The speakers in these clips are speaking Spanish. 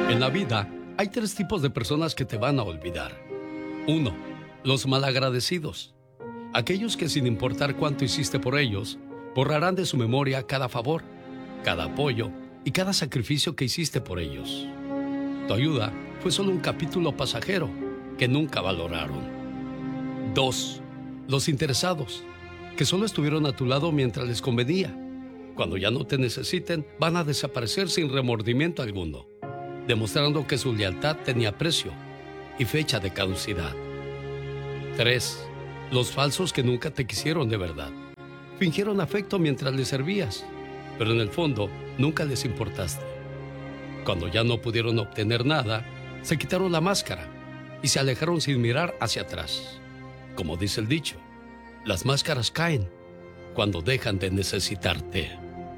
En la vida hay tres tipos de personas que te van a olvidar. Uno, los malagradecidos. Aquellos que sin importar cuánto hiciste por ellos, borrarán de su memoria cada favor, cada apoyo y cada sacrificio que hiciste por ellos. Tu ayuda fue solo un capítulo pasajero que nunca valoraron. Dos, los interesados, que solo estuvieron a tu lado mientras les convenía. Cuando ya no te necesiten, van a desaparecer sin remordimiento alguno, demostrando que su lealtad tenía precio y fecha de caducidad. 3. Los falsos que nunca te quisieron de verdad. Fingieron afecto mientras les servías, pero en el fondo nunca les importaste. Cuando ya no pudieron obtener nada, se quitaron la máscara y se alejaron sin mirar hacia atrás. Como dice el dicho, las máscaras caen cuando dejan de necesitarte.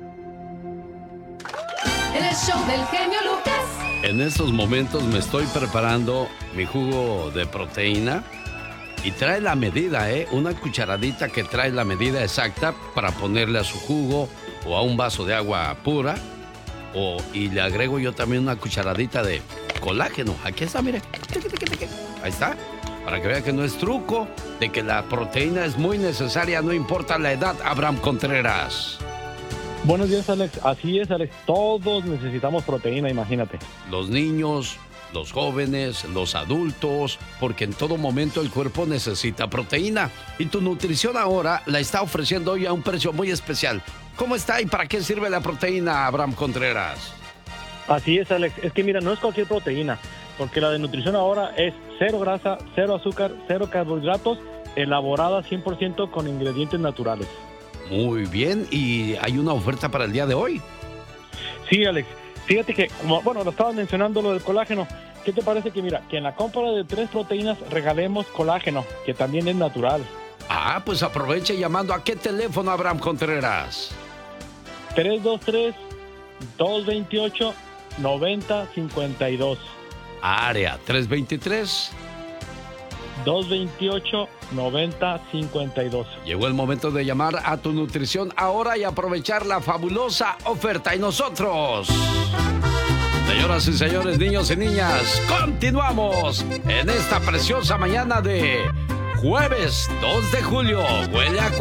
En el show del genio Lucas. En estos momentos me estoy preparando mi jugo de proteína y trae la medida, una cucharadita que trae la medida exacta para ponerle a su jugo o a un vaso de agua pura. Y le agrego yo también una cucharadita de colágeno. Aquí está, mire. Ahí está. Para que vea que no es truco, de que la proteína es muy necesaria, no importa la edad, Abraham Contreras. Buenos días, Alex. Así es, Alex. Todos necesitamos proteína, imagínate. Los niños, los jóvenes, los adultos, porque en todo momento el cuerpo necesita proteína. Y tu nutrición ahora la está ofreciendo hoy a un precio muy especial. ¿Cómo está y para qué sirve la proteína, Abraham Contreras? Así es, Alex. Es que mira, no es cualquier proteína, porque la de nutrición ahora es cero grasa, cero azúcar, cero carbohidratos, elaborada 100% con ingredientes naturales. Muy bien, ¿y hay una oferta para el día de hoy? Sí, Alex. Fíjate que, lo estabas mencionando lo del colágeno. ¿Qué te parece que, mira, que en la compra de 3 proteínas regalemos colágeno, que también es natural? Ah, pues aproveche llamando. ¿A qué teléfono, Abraham Contreras? 323-228-9052. Área 323. 228-9052. Llegó el momento de llamar a tu nutrición ahora y aprovechar la fabulosa oferta. Y nosotros, señoras y señores, niños y niñas, continuamos en esta preciosa mañana de jueves 2 de julio. Huele a